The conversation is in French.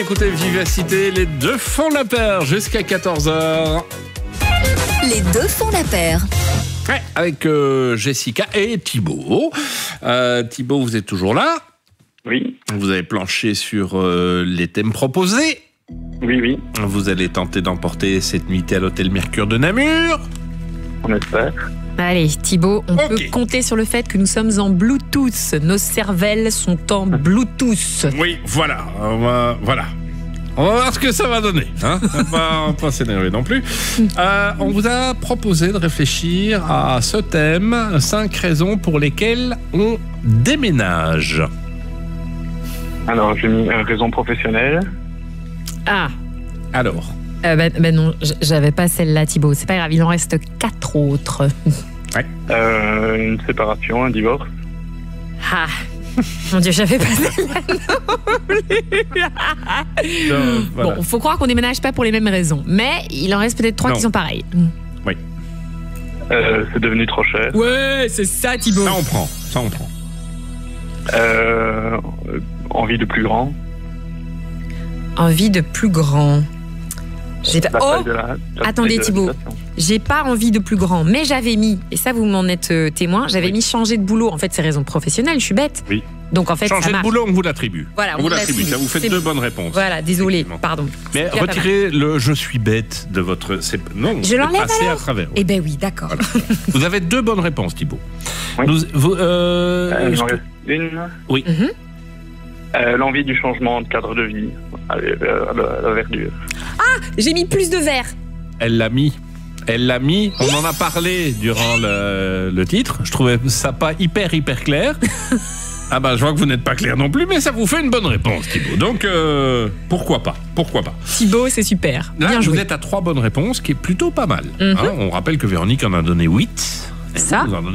Écoutez Vivacité, les deux font la paire jusqu'à 14h. Les deux font la paire. Ouais, avec Jessica et Thibaut. Thibaut, vous êtes toujours là? Oui. Vous avez planché sur les thèmes proposés. Oui. Vous allez tenter d'emporter cette nuitée à l'hôtel Mercure de Namur. On espère. Allez, Thibaut, on peut compter sur le fait que nous sommes en Bluetooth. Nos cervelles sont en Bluetooth. Oui, voilà. On va voir ce que ça va donner. Hein, on va pas s'énerver non plus. On vous a proposé de réfléchir à ce thème, 5 raisons pour lesquelles on déménage. Alors, j'ai mis raison professionnelle. Ah. Alors. Ben non, j'avais pas celle-là, Thibaut. C'est pas grave, il en reste 4 autres. Ouais. Une séparation, un divorce. Ah. Mon Dieu, j'avais pas celle-là non plus. Voilà. Bon, faut croire qu'on déménage pas pour les mêmes raisons. Mais il en reste peut-être 3 qui sont pareilles. Oui. C'est devenu trop cher. Ouais, c'est ça, Thibaut. Ça, on prend. Envie de plus grand. Envie de plus grand. Attendez, Thibaut. l'habitation. J'ai pas envie de plus grand, mais j'avais mis, et ça vous m'en êtes témoin, j'avais mis changer de boulot. En fait, c'est raison professionnelle, je suis bête. Oui. Donc en fait, Changer ça de marche. boulot, on vous l'attribue. Voilà, on vous l'attribue. Ça vous fait 2 bonnes réponses. Voilà, désolé, Effectivement. pardon. Mais C'est déjà pas retirez le je suis bête de votre. Non, Je l'enlève passez alors à travers. Eh ben oui, d'accord. Voilà. Vous avez 2 bonnes réponses, Thibaut. Oui. Il Il m'en reste une. Oui. L'envie du changement de cadre de vie. À la verdure. J'ai mis plus de verre. Elle l'a mis. On en a parlé durant le titre. Je trouvais ça pas hyper clair. Ah bah je vois que vous n'êtes pas clair non plus, mais ça vous fait une bonne réponse, Thibaut. Donc pourquoi pas. Thibaut, c'est super. Là, Bien vous joué. êtes à 3 bonnes réponses, qui est plutôt pas mal. Hein, on rappelle que Véronique en a donné 8. Ça. Vous en donnez